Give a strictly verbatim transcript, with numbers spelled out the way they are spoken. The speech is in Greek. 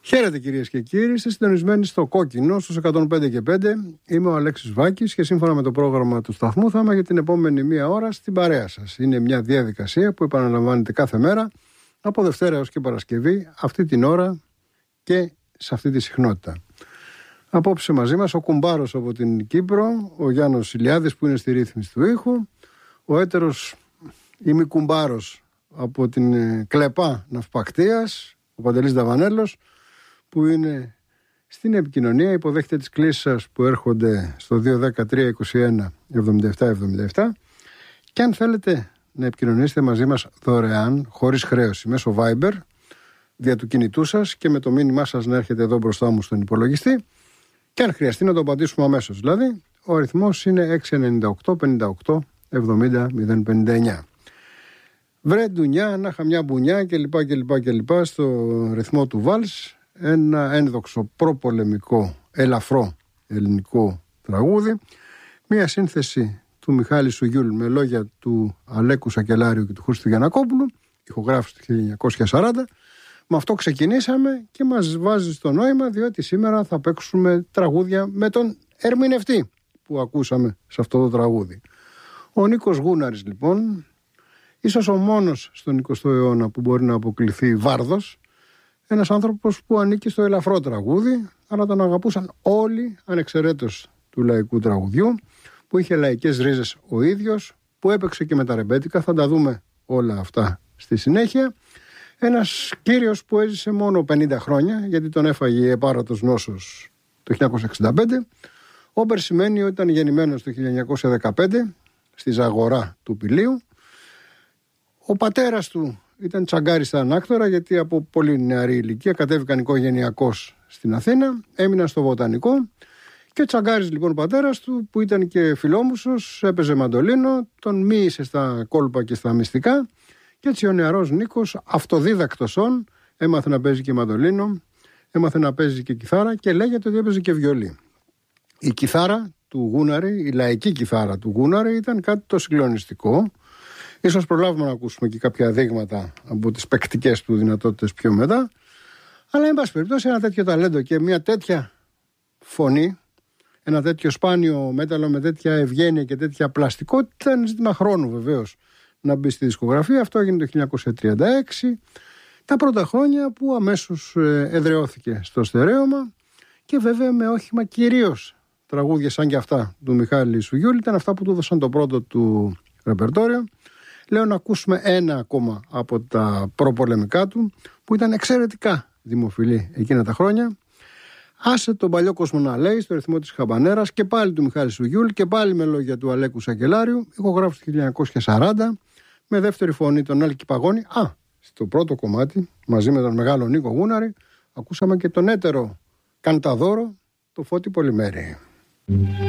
Χαίρετε κυρίες και κύριοι, είστε συντονισμένοι στο Κόκκινο στους εκατόν πέντε και πέντε. Είμαι ο Αλέξης Βάκης και σύμφωνα με το πρόγραμμα του σταθμού θα είμαι για την επόμενη μία ώρα στην παρέα σας. Είναι μια διαδικασία που επαναλαμβάνεται κάθε μέρα από Δευτέρα έως και Παρασκευή, αυτή την ώρα και σε αυτή τη συχνότητα. Απόψε μαζί μας ο κουμπάρος από την Κύπρο, ο Γιάννος Ηλιάδης που είναι στη ρύθμιση του ήχου, ο έτερος ημικουμπάρος από την Κλεπά Ναυπακτίας, ο Παντελής Δαβανέλος, που είναι στην επικοινωνία, υποδέχεται τις κλήσεις σας που έρχονται στο δύο ένα μηδέν τρία είκοσι ένα εβδομήντα επτά εβδομήντα επτά και αν θέλετε να επικοινωνήσετε μαζί μας δωρεάν, χωρίς χρέωση, μέσω Viber, δια του κινητού σας και με το μήνυμά σας να έρχεται εδώ μπροστά μου στον υπολογιστή και αν χρειαστεί να το απαντήσουμε αμέσως. Δηλαδή, ο αριθμός είναι έξι εννιά οκτώ πενήντα οκτώ εβδομήντα μηδέν πενήντα εννιά. Βρε ντουνιά, να είχα μια μπουνιά κλπ. κλπ, κλπ στο ρυθμό του Βάλς. Ένα ένδοξο προπολεμικό ελαφρό ελληνικό τραγούδι, μια σύνθεση του Μιχάλη Σουγιούλ με λόγια του Αλέκου Σακελάριου και του Χρήστου Γιαννακόπουλου, ηχογράφηση του χίλια εννιακόσια σαράντα. Με αυτό ξεκινήσαμε και μας βάζει στο νόημα, διότι σήμερα θα παίξουμε τραγούδια με τον ερμηνευτή που ακούσαμε σε αυτό το τραγούδι. Ο Νίκος Γούναρης λοιπόν, ίσως ο μόνος στον εικοστό αιώνα που μπορεί να αποκλειθεί βάρδος, ένας άνθρωπος που ανήκει στο ελαφρό τραγούδι, αλλά τον αγαπούσαν όλοι ανεξαιρέτως του λαϊκού τραγουδιού, που είχε λαϊκές ρίζες ο ίδιος, που έπαιξε και με τα ρεμπέτικα, θα τα δούμε όλα αυτά στη συνέχεια. Ένας κύριος που έζησε μόνο πενήντα χρόνια, γιατί τον έφαγε η επάρατος νόσος το χίλια εννιακόσια εξήντα πέντε. Όμπερ σημαίνει ότι ήταν γεννημένος το χίλια εννιακόσια δεκαπέντε στη Ζαγορά του Πηλίου. Ο πατέρας του ήταν τσαγκάρης στα ανάκτορα, γιατί από πολύ νεαρή ηλικία κατέβηκαν οικογενειακώς στην Αθήνα, έμειναν στο Βοτανικό και ο τσαγκάρης λοιπόν ο πατέρας του, που ήταν και φιλόμουσος, έπαιζε μαντολίνο, τον μοίησε στα κόλπα και στα μυστικά και έτσι ο νεαρός Νίκος, αυτοδίδακτος όν, έμαθε να παίζει και μαντολίνο, έμαθε να παίζει και κιθάρα και λέγεται ότι έπαιζε και βιολί. Η κιθάρα του Γούναρη, η λαϊκή κιθάρα του Γούναρη ήταν κάτι το συγκλονιστικό. Ίσως προλάβουμε να ακούσουμε και κάποια δείγματα από τις παικτικές του δυνατότητες πιο μετά. Αλλά εν πάση περιπτώσει ένα τέτοιο ταλέντο και μια τέτοια φωνή, ένα τέτοιο σπάνιο μέταλλο με τέτοια ευγένεια και τέτοια πλαστικότητα, είναι ζήτημα χρόνου βεβαίως να μπει στη δισκογραφία. Αυτό έγινε το χίλια εννιακόσια τριάντα έξι, τα πρώτα χρόνια που αμέσως εδραιώθηκε στο στερέωμα και βέβαια με όχημα κυρίως τραγούδια σαν και αυτά του Μιχάλη Σουγιούλη, ήταν αυτά που του έδωσαν το πρώτο του ρεπερτόριο. Λέω να ακούσουμε ένα ακόμα από τα προπολεμικά του που ήταν εξαιρετικά δημοφιλή εκείνα τα χρόνια. Άσε τον παλιό κόσμο να λέει, στο ρυθμό της χαμπανέρας, και πάλι του Μιχάλη Σουγιούλ και πάλι με λόγια του Αλέκου Σακελάριου, ηχογράφηση του χίλια εννιακόσια σαράντα, με δεύτερη φωνή τον Άλκη Παγώνη. Α, στο πρώτο κομμάτι, μαζί με τον μεγάλο Νίκο Γούναρη, ακούσαμε και τον έτερο κανταδόρο, το Φώτη Πολυμέρη.